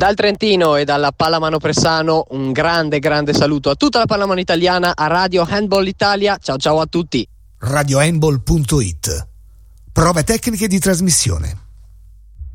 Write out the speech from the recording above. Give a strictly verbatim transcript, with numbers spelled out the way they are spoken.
Dal Trentino e dalla Pallamano Pressano un grande grande saluto a tutta la pallamano italiana, a Radio Handball Italia. Ciao ciao a tutti. radio handball punto it. Prove tecniche di trasmissione.